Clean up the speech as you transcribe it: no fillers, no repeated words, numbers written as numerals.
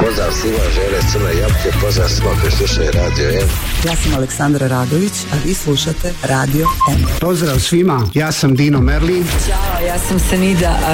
Pozdrav svima, žele crne jabuke, pozdrav svima koji slušaju Radio M. Ja sam Aleksandra Radović, a vi slušate Radio M. Pozdrav svima, ja sam Dino Merlin. Ćao, ja sam Senida, a